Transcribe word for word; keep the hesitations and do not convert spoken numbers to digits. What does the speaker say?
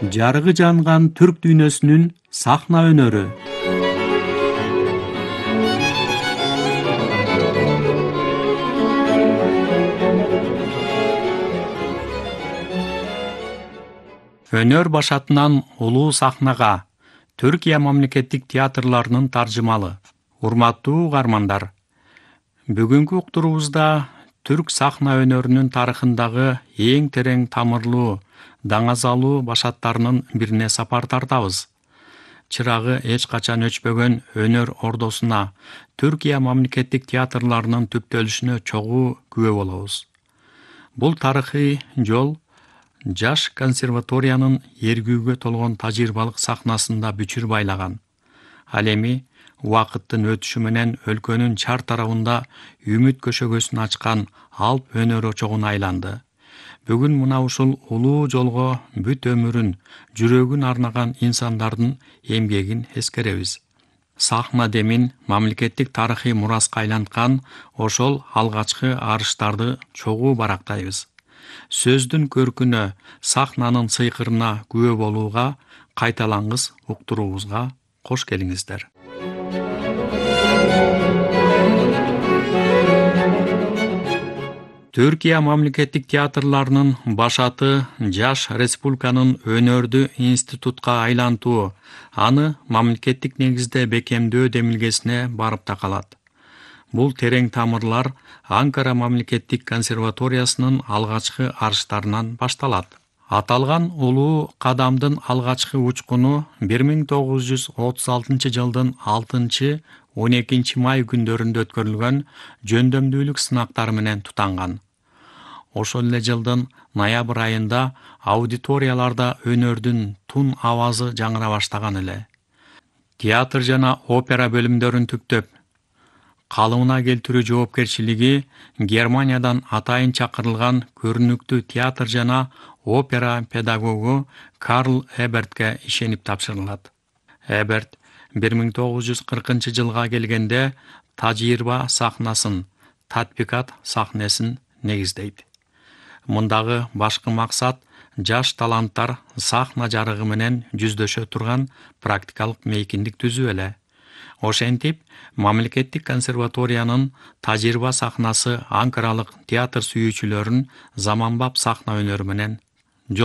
Жарыгы жанган түрк дүйнөсүнүн сахна өнөрү. Өнөр башатынан улуу сахнага, Түркия мамлекеттик театрларынын таржымалы. Урматтуу угармандар, бүгүнкү уктуруубузда түрк сахна өнөрүнүн тарыхындагы эң терең тамырлуу, даңазалуу башаттарынын бирине сапар тартабыз. Чырагы эч качан өчпөгөн өнөр ордосуна, Түркия мамлекеттик театрларынын түптөлүшүнө чогуу күбө болобуз. Бул тарыхый жол Жаш консерваториянын эргүүгө толгон тажрыйбалык сахнасында бүчүр байлаган. Ал эми убакыттын өтүшү менен өлкөнүн чар тарабында үмүт көшөгөсүн ачкан алп өнөр очогуна айланды. Бүгүн мына ушул улуу жолго бүт өмүрүн, жүрөгүн арнаган инсандардын эмгегин эскеребиз. Сахна демин мамлекеттик тарыхый мураска айланткан ошол алгачкы арыштарды чогуу барактайбыз. Сөздүн көркүнө, сахнанын сыйкырына күбө болууга, кайталангыс уктуруубузга кош келиңиздер. Түркия мамлекеттик театрларынын башаты Жаш республиканын өнөрдү институтка айлантуу, аны мамлекеттик негизде бекемдөө демилгесине барып такалат. Бул терең тамырлар Анкара мамлекеттик консерваториясынын алгачкы арыштарынан башталат. Аталган улуу кадамдын алгачкы учкуну бир миң тогуз жүз отуз алтынчы жылдын алтынчы он экинчи май күндөрүндө өткөрүлгөн жөндөмдүүлүк сынактары менен тутанган. Ошол эле жылдын ноябрь айында аудиторияларда өнөрдүн тун абазы жаңыра баштаган эле. Театр жана опера бөлүмдөрүн түптөп, калыбына келтирүү жоопкерчилиги Германиядан атайын чакырылган көрүнүктүү театр жана опера педагогу Карл Эбертке ишенип тапшырылат. Эберт бир миң тогуз жүз кыркынчы жылга келгенде тажрыйба сахнасын, татбикат сахнесин негиздейт. Мындагы башкы максат жаш таланттар сахна жарыгы менен жүздөшө турган практикалык мейкиндик түзүү эле. Ошентип, мамлекеттик консерваториянын тажрыйба сахнасы анкаралык театр сүйүүчүлөрүн заманбап сахна өнөрү менен